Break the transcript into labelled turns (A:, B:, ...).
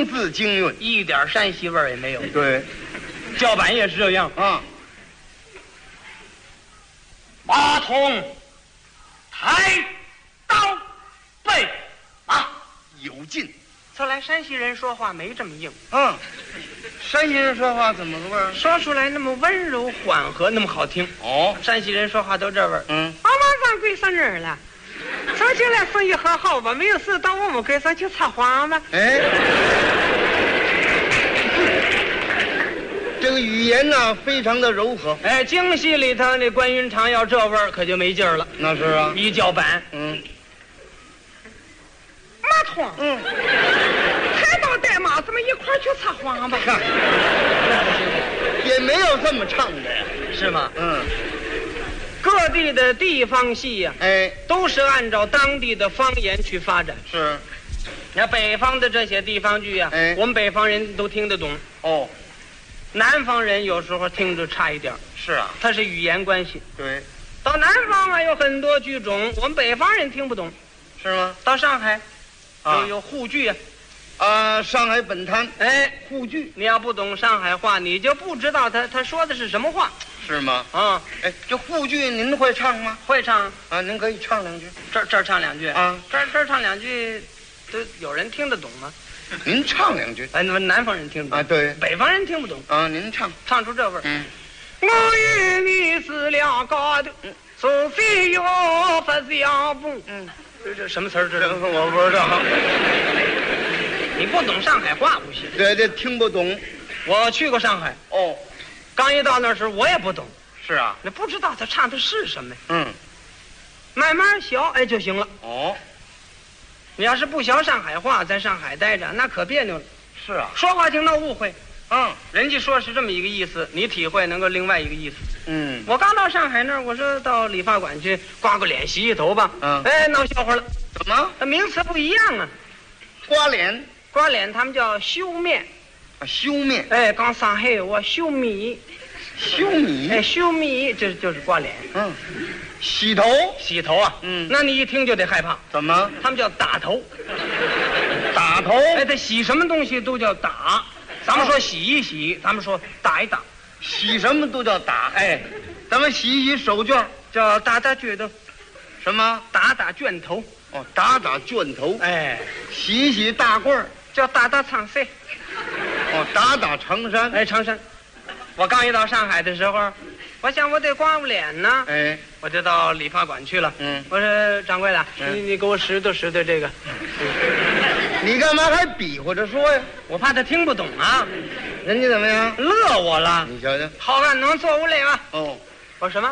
A: 字京韵，
B: 一点山西味儿也没有。
A: 对，
B: 叫板也是这样
A: 啊。
B: 马童，抬刀背马，
A: 有劲。
B: 侧来山西人说话没这么硬。
A: 山西人说话怎么个味儿？
B: 说出来那么温柔缓和，那么好听。
A: 哦，
B: 山西人说话都这味儿。
A: 嗯，
B: 俺晚上归上人了，上进来生意很好吧？没有事到我们街上去插花吧？
A: 哎，这个语言呢、非常的柔和。
B: 哎，京戏里头那关云长要这味儿可就没劲儿了。
A: 那是啊。
B: 一叫板，马童，抬刀带马，咱们一块儿去插花吧？
A: 也没有这么唱的呀。
B: 是吗？
A: 嗯，
B: 各地的地方戏呀、
A: 哎，
B: 都是按照当地的方言去发展。
A: 是。
B: 你看北方的这些地方剧呀、
A: 哎
B: 我们北方人都听得懂，
A: 哦，
B: 南方人有时候听着差一点儿，
A: 是啊，
B: 它是语言关系。
A: 对，
B: 到南方啊，有很多剧种，我们北方人听不懂。
A: 是吗？
B: 到上海，
A: 啊
B: 有沪剧啊，
A: 上海本滩
B: 哎，
A: 沪剧
B: 你要不懂上海话，你就不知道他说的是什么话
A: 是吗？
B: 啊。
A: 哎，这沪剧您会唱吗？
B: 会唱，
A: 啊，您可以唱两句。
B: 这儿唱两句
A: 啊，
B: 这儿唱两句，都有人听得懂吗？
A: 您唱两句。
B: 哎，那么南方人听得懂
A: 啊，对。
B: 北方人听不懂，
A: 您唱。
B: 唱出这味儿。
A: 嗯，
B: 我与你是两个的，除非有不相逢。这什么词儿？这
A: 我不知道。
B: 你不懂上海话不行。
A: 对，这听不懂。
B: 我去过上海，
A: 哦，
B: 刚一到那时我也不懂，
A: 是啊。
B: 那不知道他唱的是什么呀。
A: 嗯，
B: 慢慢学哎就行了。
A: 哦，
B: 你要是不学上海话，在上海待着，那可别扭了。
A: 是啊。
B: 说话听到误会，人家说是这么一个意思，你体会能够另外一个意思。我刚到上海那儿，我说到理发馆去刮个脸、洗洗头吧。哎，闹笑话了。
A: 怎么？
B: 那名词不一样啊。
A: 刮脸？
B: 刮脸他们叫修面。
A: 修面。
B: 哎，刚上海我修米。
A: 修米？
B: 哎，修米就是刮脸。
A: 洗头？
B: 洗头啊。那你一听就得害怕。
A: 怎么？
B: 他们叫打头。
A: 打头？
B: 哎，他洗什么东西都叫打。咱们说洗一洗，咱们说打一打。
A: 洗什么都叫打。哎，咱们洗一洗手绢
B: 叫打打卷头。
A: 什么？
B: 打打卷头。
A: 哦，打打卷头。
B: 哎，
A: 洗一洗大褂
B: 叫打打长衫。
A: 哦，打打长衫。
B: 哎，长衫。我刚一到上海的时候，我想我得刮个脸呢。
A: 哎，
B: 我就到理发馆去了。我说掌柜的，你给我拾掇拾掇这个。
A: 你干嘛还比划着说呀？
B: 我怕他听不懂啊。
A: 人家怎么样？
B: 乐我了。
A: 你瞧瞧。
B: 好汉能做无脸啊。
A: 哦，
B: 我说什么？